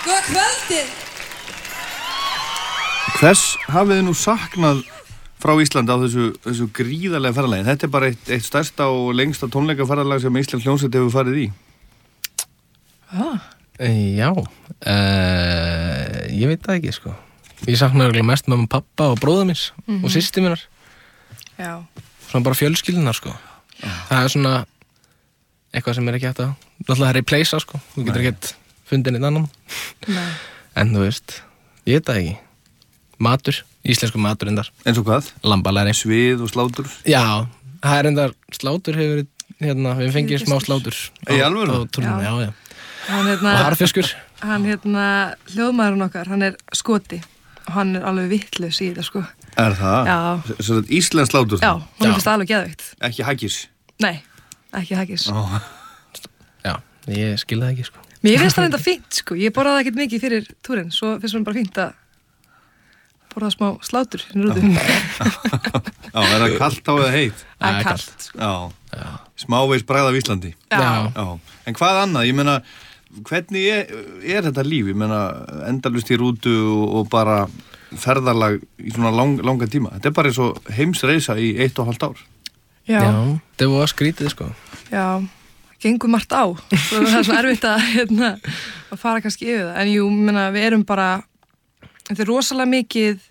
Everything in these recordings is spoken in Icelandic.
Góða kvöldið. Hvers hafið þið nú saknað frá Íslandi á þessu gríðarlega ferðalagi? Þetta bara eitt stærsta og lengsta tónleikaferðalag sem Íslands hljómsveit hefur farið í. Já, ég veit það ekki, sko. Ég sakna örugglega mest mamma, pappa og bróður minns og systir minnar. Já. Svona bara fjölskyldunar, sko. Það svona eitthvað sem ekki hægt að náttúrulega replacea, sko. Þú getur ekkert fundið neitt annan. Nei. En þú veist, ég veit það ekki. Matur, íslensku matur endar. Eins og hvað? Lambalæri. Svið og slátur? Já, það endar slátur hefur verið, við fengið smá slátur. Í alvöru? Já. Hann og harðfiskur. Hann hljóðmaðurinn okkar, hann skoti og hann alveg vitlaus í þetta, sko. Er það? Já. Svo íslensk slátur? Já, hún finnst alveg geðveikt. Ekki haggis? Nei, ekki haggis. Já, ég skil það ekki, sko. Mér finnst það enda fínt, sko. Ég borðaði ekkert mikið fyrir túrinn, svo finnst mér bara fínt að borða smá slátur hérna úti. Já, er það kalt á eða heitt? Það kalt, sko. Já. Smávegis bragð af Íslandi. Já. En hvað annað? Ég meina, hvernig er þetta líf? Ég meina, endalaust í rútu og bara ferðalag í svona langa tíma. Þetta er bara eins og heimsreisa í 1,5 ár. Já. Það var skrítið, sko. Já, gengur margt á. Það er svona erfitt að fara kannski yfir það. En jú, við erum bara, þetta er rosalega mikið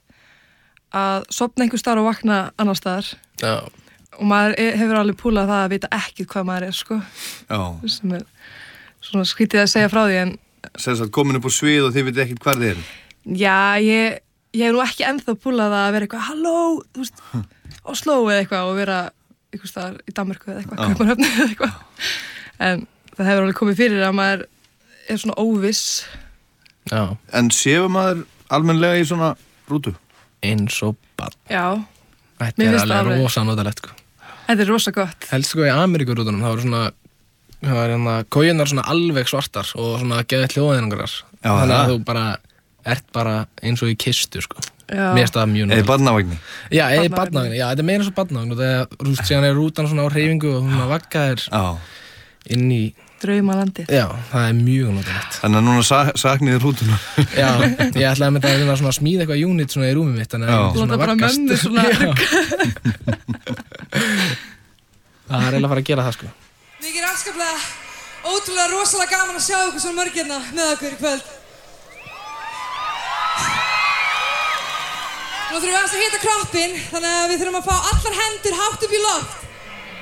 að sofna einhver staðar og vakna annar staðar. Já. Og maður hefur alveg púlað það að vita ekkert hvað maður sko. Já. Sem svona skrítið að segja frá því, en sem sagt komin upp á svið og þið veit ekkert hvar þið eru. Já, ég hef nú ekki ennþá púlað að vera eitthvað halló, þú veist, Oslo eða eitthvað og vera einhvers staðar í Danmörku eða eitthvað, Kaupmannahöfn eða eitthvað. En það hefur alveg komið fyrir að maður er svona óviss. Já. En séu maður almennlega í svona rútu? Eins og barn. Já. Þetta er alveg rosa notalegt, sko. Þetta er rosa gott. Helst sko í Ameríkurútunum, það var kójunar svona alveg svartar og svona geðið hljóðinangarar. Þannig að þú bara ert bara eins og í kistu, sko. Já. Mér finnst það mjög Eða barnavagni? Já, eða í barnavagni. Já, þetta er meira eins og barnavagni og þegar síðan rútan svona á hreyfingu og hún vaggar inn í draumalandið. Já, það er mjög notalegt. Þannig að núna sakniði rútuna. Já, ég ætlaði að mynda að svona smíða eitthvað unit svona í rúmið mitt, þannig að svona bara mömmu svona. Það er eiginlega að fara að gera það, sko. Mikið er afskaplega ótrúlega rosalega gaman að sjá ykkur svona mörg hérna með okkur í kvöld. Nú þurfum við að hita kroppinn, þannig að við þurfum að fá allar hendur hátt upp í loft.